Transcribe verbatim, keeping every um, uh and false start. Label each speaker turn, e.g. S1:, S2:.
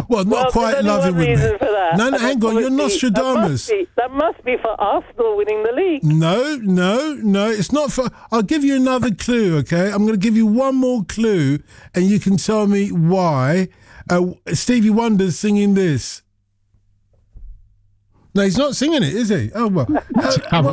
S1: Well, not
S2: well,
S1: quite
S2: there's only
S1: love
S2: one
S1: it with
S2: reason
S1: me.
S2: for that.
S1: No, no,
S2: And
S1: hang on, you're
S2: obviously,
S1: Nostradamus.
S2: That must, be, that must be for Arsenal winning the league.
S1: No, no, no, it's not for... I'll give you another clue, okay? I'm going to give you one more clue and you can tell me why uh, Stevie Wonder's singing this. No, he's not singing it, is he? Oh, well. Uh, well